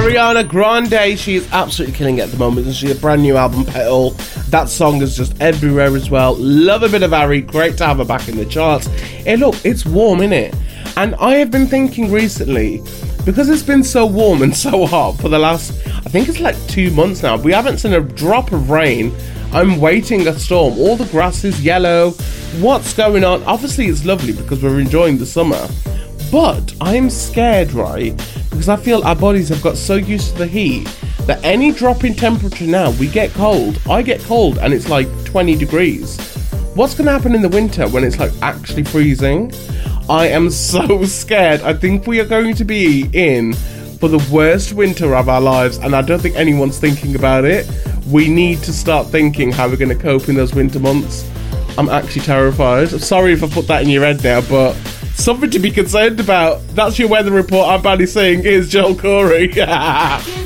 Ariana Grande, she is absolutely killing it at the moment. She's a brand new album, Petal. That song is just everywhere as well. Love a bit of Ari. Great to have her back in the charts. Hey, look, it's warm, innit? And I have been thinking recently, because it's been so warm and so hot for the last, I think it's like 2 months now. We haven't seen a drop of rain. I'm waiting a storm. All the grass is yellow. What's going on? Obviously, it's lovely because we're enjoying the summer. But I'm scared, right? Because I feel our bodies have got so used to the heat that any drop in temperature now, we get cold. I get cold and it's like 20 degrees. What's going to happen in the winter when it's like actually freezing? I am so scared. I think we are going to be in for the worst winter of our lives, and I don't think anyone's thinking about it. We need to start thinking how we're going to cope in those winter months. I'm actually terrified. Sorry if I put that in your head now, but something to be concerned about. That's your weather report. I'm badly saying, here's Joel Corey.